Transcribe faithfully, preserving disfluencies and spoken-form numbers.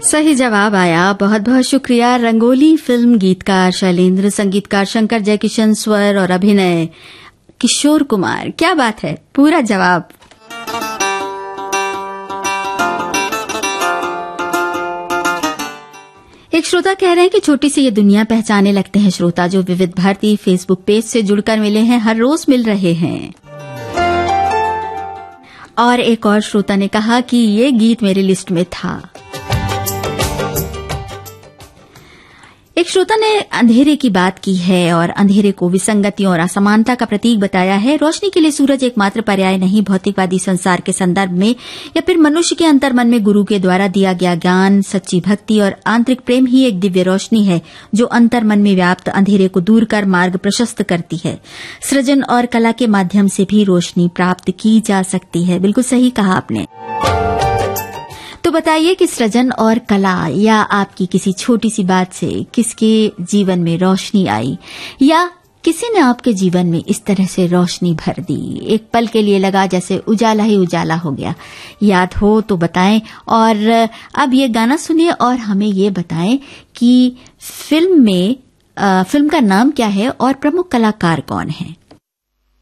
सही जवाब आया। बहुत बहुत शुक्रिया। रंगोली फिल्म गीतकार शैलेंद्र, संगीतकार शंकर जयकिशन, स्वर और अभिनय किशोर कुमार। क्या बात है, पूरा जवाब। एक श्रोता कह रहे हैं कि छोटी सी ये दुनिया पहचाने लगते हैं श्रोता जो विविध भारती फेसबुक पेज से जुड़कर मिले हैं, हर रोज मिल रहे हैं। और एक और श्रोता ने कहा कि ये गीत मेरी लिस्ट में था। एक श्रोता ने अंधेरे की बात की है और अंधेरे को विसंगतियों और असमानता का प्रतीक बताया है। रोशनी के लिए सूरज एकमात्र पर्याय नहीं, भौतिकवादी संसार के संदर्भ में या फिर मनुष्य के अंतर्मन में गुरु के द्वारा दिया गया ज्ञान, सच्ची भक्ति और आंतरिक प्रेम ही एक दिव्य रोशनी है जो अंतर्मन में व्याप्त अंधेरे को दूर कर मार्ग प्रशस्त करती है। सृजन और कला के माध्यम से भी रोशनी प्राप्त की जा सकती है। बिल्कुल सही कहा आपने। तो बताइए कि सृजन और कला या आपकी किसी छोटी सी बात से किसके जीवन में रोशनी आई या किसी ने आपके जीवन में इस तरह से रोशनी भर दी, एक पल के लिए लगा जैसे उजाला ही उजाला हो गया। याद हो तो बताएं। और अब ये गाना सुनिए और हमें ये बताएं कि फिल्म में आ, फिल्म का नाम क्या है और प्रमुख कलाकार कौन है।